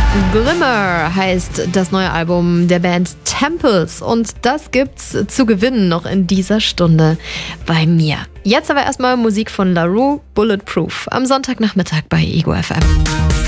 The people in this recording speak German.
Glimmer heißt das neue Album der Band Temples und das gibt's zu gewinnen noch in dieser Stunde bei mir. Jetzt aber erstmal Musik von La Roux, Bulletproof, am Sonntagnachmittag bei Ego FM.